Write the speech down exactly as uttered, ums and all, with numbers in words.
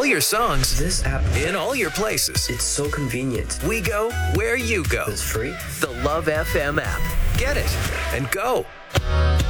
your songs This app, in all your places. it's so convenient. We go where you go. It's free. The Love F M app. Get it and go.